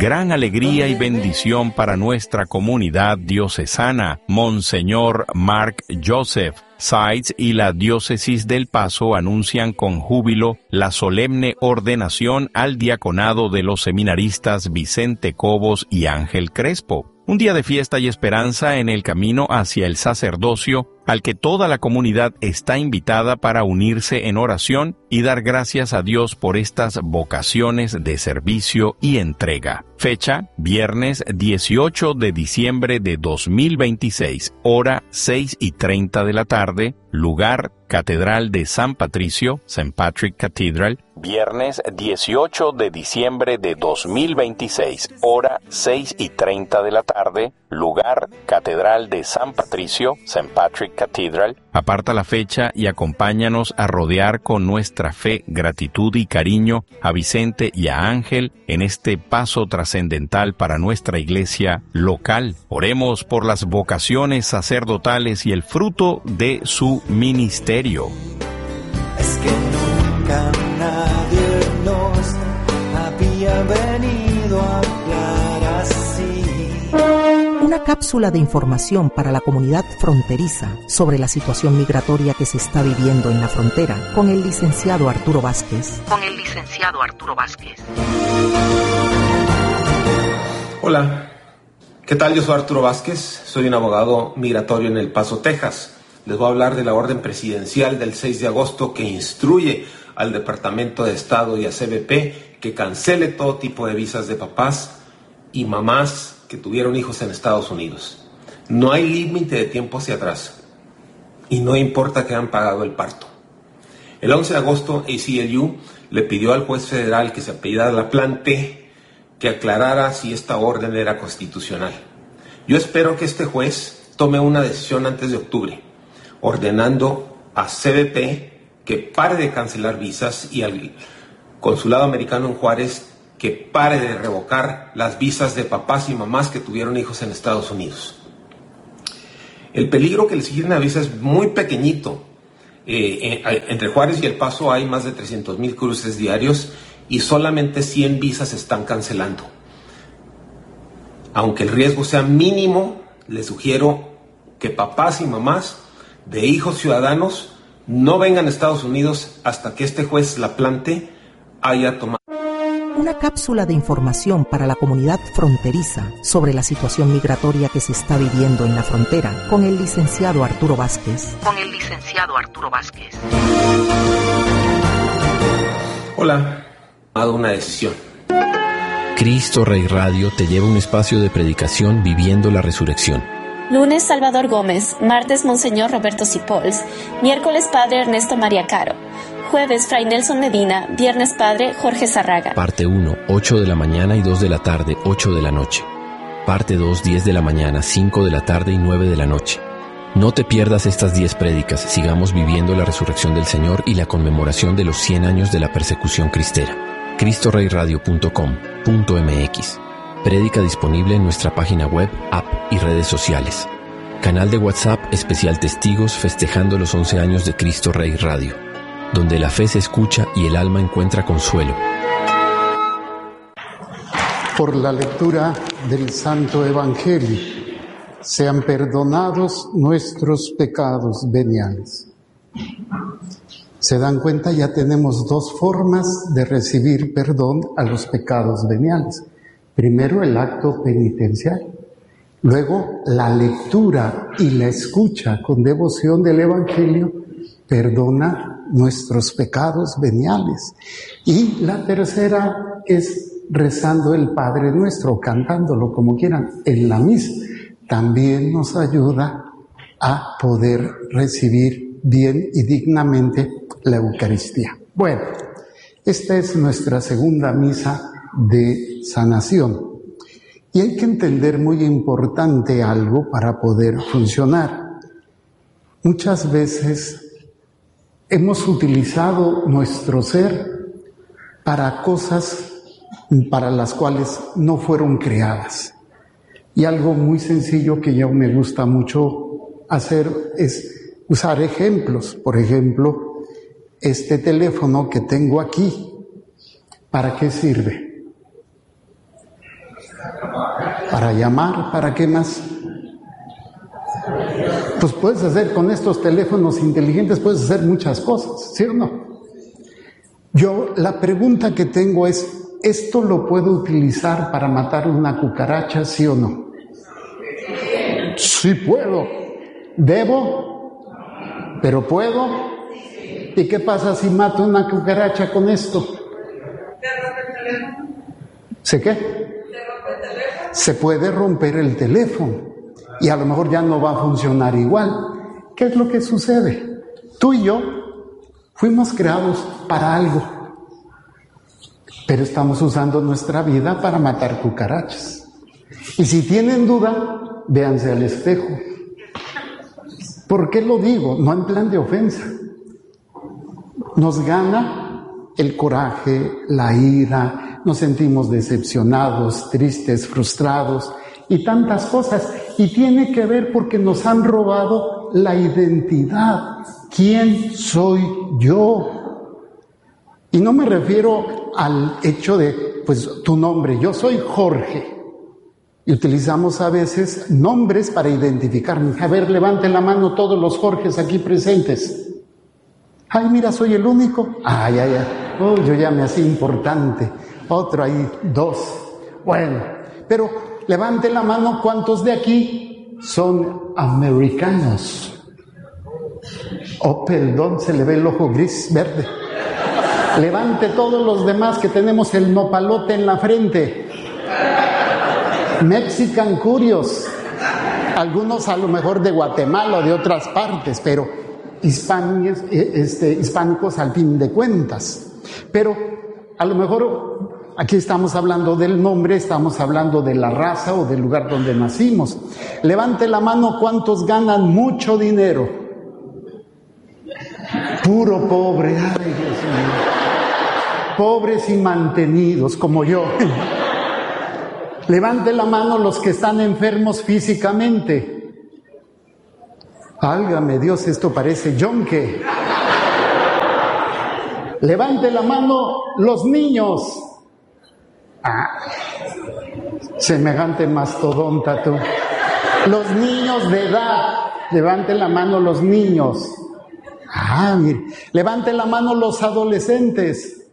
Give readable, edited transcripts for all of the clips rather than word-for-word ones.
Gran alegría y bendición para nuestra comunidad diocesana. Monseñor Mark Joseph Sides y la Diócesis del Paso anuncian con júbilo la solemne ordenación al diaconado de los seminaristas Vicente Cobos y Ángel Crespo. Un día de fiesta y esperanza en el camino hacia el sacerdocio, al que toda la comunidad está invitada para unirse en oración y dar gracias a Dios por estas vocaciones de servicio y entrega. Fecha: viernes 18 de diciembre de 2026, hora 6:30 de la tarde, lugar: Catedral de San Patricio, St. Patrick Cathedral. Viernes 18 de diciembre de 2026, hora 6:30 de la tarde, lugar: Catedral de San Patricio, St. Patrick Cathedral. Aparta la fecha y acompáñanos a rodear con nuestra fe, gratitud y cariño a Vicente y a Ángel en este paso trascendental para nuestra iglesia local. Oremos por las vocaciones sacerdotales y el fruto de su ministerio. Es que nunca nadie nos había venido a hablar así. Una cápsula de información para la comunidad fronteriza sobre la situación migratoria que se está viviendo en la frontera con el licenciado Arturo Vázquez. Hola, ¿qué tal? Yo soy Arturo Vázquez, soy un abogado migratorio en El Paso, Texas. Les voy a hablar de la orden presidencial del 6 de agosto que instruye al Departamento de Estado y a CBP que cancele todo tipo de visas de papás y mamás que tuvieron hijos en Estados Unidos. No hay límite de tiempo hacia atrás y no importa que hayan pagado el parto. El 11 de agosto, ACLU le pidió al juez federal que se apellidara Laplante que aclarara si esta orden era constitucional. Yo espero que este juez tome una decisión antes de octubre, ordenando a CBP que pare de cancelar visas y al Consulado Americano en Juárez que pare de revocar las visas de papás y mamás que tuvieron hijos en Estados Unidos. El peligro que le siguen una visa es muy pequeñito. Entre Juárez y El Paso hay más de 300,000 cruces diarios y solamente 100 visas se están cancelando. Aunque el riesgo sea mínimo, les sugiero que papás y mamás de hijos ciudadanos no vengan a Estados Unidos hasta que este juez Laplante haya tomado. Una cápsula de información para la comunidad fronteriza sobre la situación migratoria que se está viviendo en la frontera con el licenciado Arturo Vázquez. Hola, he tomado una decisión. Cristo Rey Radio te lleva a un espacio de predicación viviendo la resurrección. Lunes, Salvador Gómez. Martes, Monseñor Roberto Sipols. Miércoles, Padre Ernesto María Caro. Jueves, Fray Nelson Medina. Viernes, Padre Jorge Zarraga. Parte 1, 8 de la mañana y 2 de la tarde, 8 de la noche. Parte 2, 10 de la mañana, 5 de la tarde y 9 de la noche. No te pierdas estas 10 prédicas. Sigamos viviendo la resurrección del Señor y la conmemoración de los 100 años de la persecución cristera. CristoReyRadio.com.mx. Prédica disponible en nuestra página web, app y redes sociales. Canal de WhatsApp especial Testigos festejando los 11 años de Cristo Rey Radio, donde la fe se escucha y el alma encuentra consuelo. Por la lectura del Santo Evangelio, sean perdonados nuestros pecados veniales. Se dan cuenta, ya tenemos 2 formas de recibir perdón a los pecados veniales. Primero, el acto penitencial. Luego, la lectura y la escucha con devoción del Evangelio perdona nuestros pecados veniales. Y la tercera es rezando el Padre Nuestro, cantándolo como quieran en la misa. También nos ayuda a poder recibir bien y dignamente la Eucaristía. Bueno, esta es nuestra segunda misa de sanación. Y hay que entender muy importante algo para poder funcionar. Muchas veces hemos utilizado nuestro ser para cosas para las cuales no fueron creadas. Y algo muy sencillo que ya me gusta mucho hacer es usar ejemplos. Por ejemplo, este teléfono que tengo aquí, ¿para qué sirve? para llamar, ¿para qué más? Pues puedes hacer con estos teléfonos inteligentes, puedes hacer muchas cosas, ¿sí o no? La pregunta que tengo es, ¿esto lo puedo utilizar para matar una cucaracha, sí o no? Sí puedo. ¿Debo? ¿Pero puedo? ¿Y qué pasa si mato una cucaracha con esto? ¿Se qué? Se puede romper el teléfono. Y a lo mejor ya no va a funcionar igual. ¿Qué es lo que sucede? Tú y yo fuimos creados para algo, pero estamos usando nuestra vida para matar cucarachas. Y si tienen duda, véanse al espejo. ¿Por qué lo digo? No en plan de ofensa. Nos gana el coraje, la ira, nos sentimos decepcionados, tristes, frustrados y tantas cosas. Y tiene que ver porque nos han robado la identidad. ¿Quién soy yo? Y no me refiero al hecho de, pues, tu nombre. Yo soy Jorge. Y utilizamos a veces nombres para identificarnos. A ver, levanten la mano todos los Jorges aquí presentes. Ay, mira, soy el único. Ay. Oh, yo ya me hacía importante. Otro ahí, 2. Bueno, pero levanten la mano, ¿cuántos de aquí son americanos? Oh, perdón, se le ve el ojo gris, verde. Levante todos los demás que tenemos el nopalote en la frente. Mexican Curios. Algunos a lo mejor de Guatemala o de otras partes, pero hispánicos al fin de cuentas. Pero a lo mejor aquí estamos hablando del nombre, estamos hablando de la raza o del lugar donde nacimos. Levante la mano, ¿cuántos ganan mucho dinero? Puro pobre, ay Dios mío. Pobres y mantenidos como yo. Levante la mano los que están enfermos físicamente. Válgame Dios, esto parece yonque. Levante la mano los niños. Semejante mastodonta tú. Los niños de edad. Levante la mano los niños. Mire. Levante la mano los adolescentes.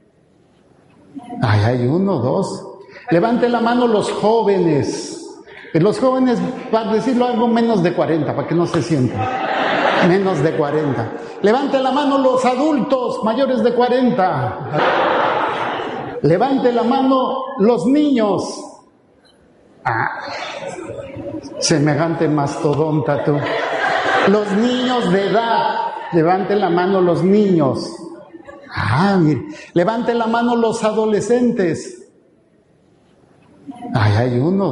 Hay 1, 2. Levante la mano los jóvenes. Los jóvenes, para decirlo algo, menos de 40, para que no se sientan. Menos de 40. Levante la mano los adultos mayores de 40. Levante la mano los niños. Semejante mastodonta tú. Los niños de edad. Levante la mano los niños. Mire. Levante la mano los adolescentes. Hay 1,